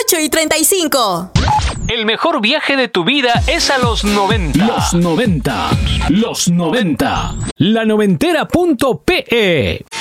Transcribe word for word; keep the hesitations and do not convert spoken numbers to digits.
ocho y treinta y cinco. El mejor viaje de tu vida es a los noventa. Los noventa. Los noventa. La noventera punto pe.